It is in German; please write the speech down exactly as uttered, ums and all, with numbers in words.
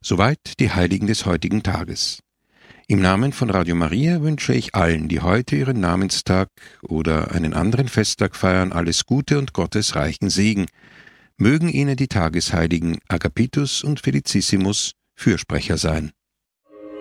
Soweit die Heiligen des heutigen Tages. Im Namen von Radio Maria wünsche ich allen, die heute ihren Namenstag oder einen anderen Festtag feiern, alles Gute und Gottes reichen Segen. Mögen ihnen die Tagesheiligen Agapitus und Felicissimus Fürsprecher sein.